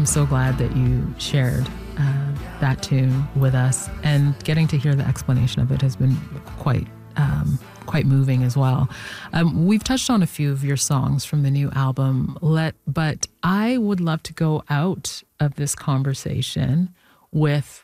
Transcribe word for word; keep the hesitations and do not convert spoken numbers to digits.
so glad that you shared uh, that tune with us, and getting to hear the explanation of it has been quite um, quite moving as well. Um, we've touched on a few of your songs from the new album, Let, but I would love to go out of this conversation with